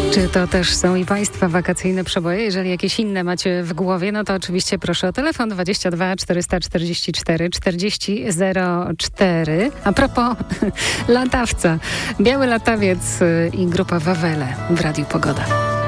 Czy to też są i Państwa wakacyjne przeboje? Jeżeli jakieś inne macie w głowie, no to oczywiście proszę o telefon 22 444 4004. A propos latawca, Biały Latawiec i grupa Wawele w Radiu Pogoda.